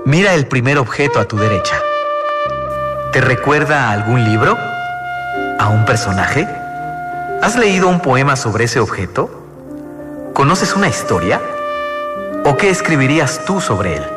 Mira el primer objeto a tu derecha. ¿Te recuerda a algún libro? ¿A un personaje? ¿Has leído un poema sobre ese objeto? ¿Conoces una historia? ¿O qué escribirías tú sobre él?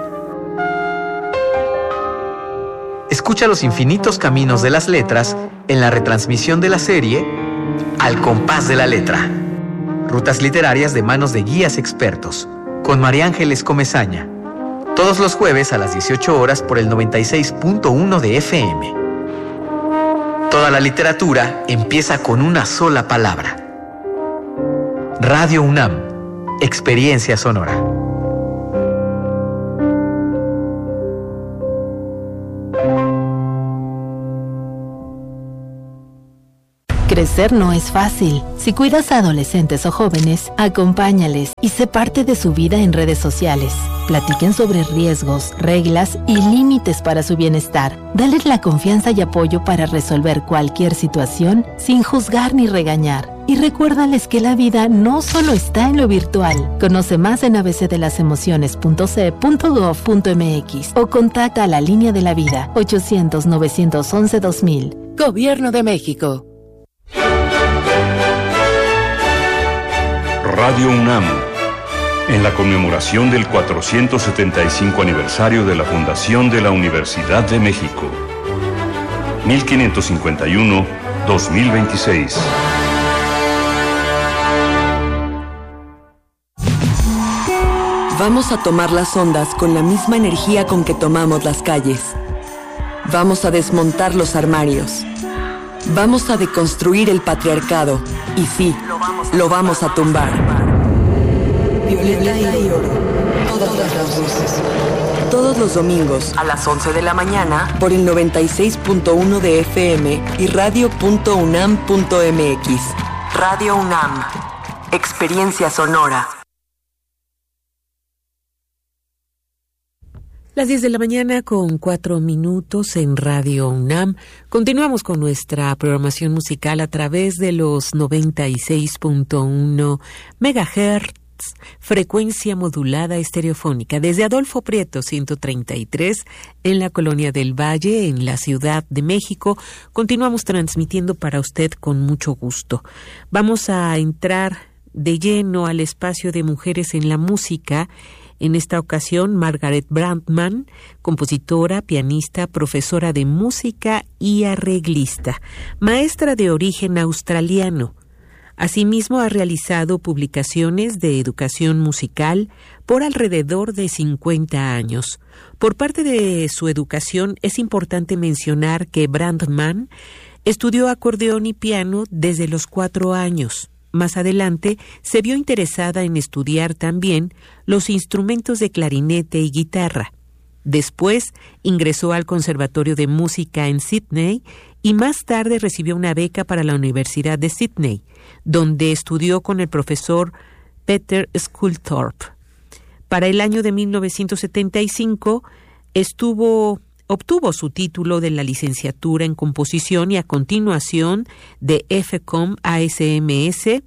Escucha los infinitos caminos de las letras en la retransmisión de la serie Al compás de la letra. Rutas literarias de manos de guías expertos, con María Ángeles Comesaña. Todos los jueves a las 18 horas por el 96.1 de FM. Toda la literatura empieza con una sola palabra. Radio UNAM, experiencia sonora. Crecer no es fácil. Si cuidas a adolescentes o jóvenes, acompáñales y sé parte de su vida en redes sociales. Platiquen sobre riesgos, reglas y límites para su bienestar. Dales la confianza y apoyo para resolver cualquier situación sin juzgar ni regañar. Y recuérdales que la vida no solo está en lo virtual. Conoce más en abcdelasemociones.ce.gov.mx o contacta a la Línea de la Vida 800-911-2000. Gobierno de México. Radio UNAM, en la conmemoración del 475 aniversario de la fundación de la Universidad de México, 1551-2026. Vamos a tomar las ondas con la misma energía con que tomamos las calles. Vamos a desmontar los armarios. Vamos a deconstruir el patriarcado. Y sí, lo vamos a tumbar. Violeta y oro. Todas las voces. Todos los domingos a las 11 de la mañana por el 96.1 de FM y radio.unam.mx. Radio UNAM. Experiencia sonora. Las 10 de la mañana con 4 minutos en Radio UNAM. Continuamos con nuestra programación musical a través de los 96.1 megahertz, frecuencia modulada estereofónica, desde Adolfo Prieto 133 en la Colonia del Valle, en la Ciudad de México. Continuamos transmitiendo para usted con mucho gusto. Vamos a entrar de lleno al espacio de Mujeres en la Música. En esta ocasión, Margaret Brandtman, compositora, pianista, profesora de música y arreglista, maestra de origen australiano. Asimismo, ha realizado publicaciones de educación musical por alrededor de 50 años. Por parte de su educación, es importante mencionar que Brandtman estudió acordeón y piano desde los 4 años. Más adelante, se vio interesada en estudiar también los instrumentos de clarinete y guitarra. Después, ingresó al Conservatorio de Música en Sydney y más tarde recibió una beca para la Universidad de Sydney, donde estudió con el profesor Peter Sculthorpe. Para el año de 1975, obtuvo su título de la licenciatura en composición y a continuación de FCOM ASMS,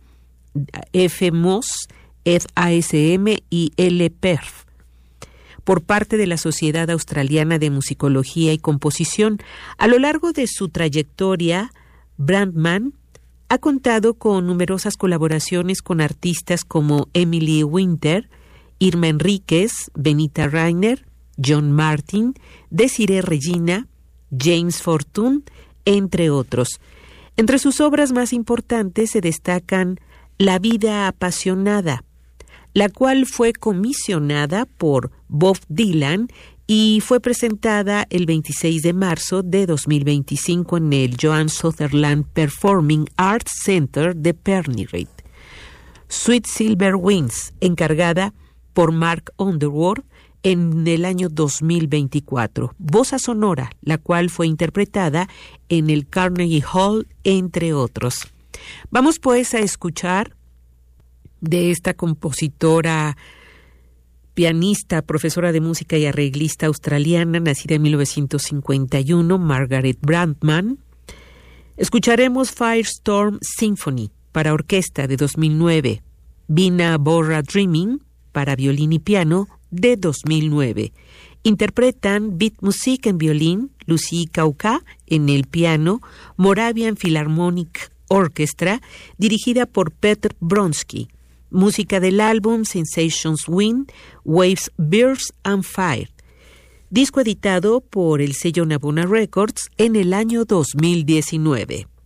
FMOS, FASM y LPERF, por parte de la Sociedad Australiana de Musicología y Composición. A lo largo de su trayectoria, Brandtman ha contado con numerosas colaboraciones con artistas como Emily Winter, Irma Enríquez, Benita Rainer, John Martin, Desiree Regina, James Fortune, entre otros. Entre sus obras más importantes se destacan La vida apasionada, la cual fue comisionada por Bob Dylan y fue presentada el 26 de marzo de 2025 en el Joan Sutherland Performing Arts Center de Penrith. Sweet Silver Wings, encargada por Mark Underwood en el año 2024. Bossa Sonora, la cual fue interpretada en el Carnegie Hall, entre otros. Vamos pues a escuchar de esta compositora, pianista, profesora de música y arreglista australiana, nacida en 1951, Margaret Brandtman. Escucharemos Firestorm Symphony para orquesta de 2009, Vina Borra Dreaming para violín y piano de 2009 Interpretan Beatmusik en violín, Lucie Kauka en el piano, Moravian Philharmonic Orchestra, dirigida por Petr Bronsky. Música del álbum Sensations Wind, Waves, Birds and Fire. Disco editado por el sello Navona Records en el año 2019.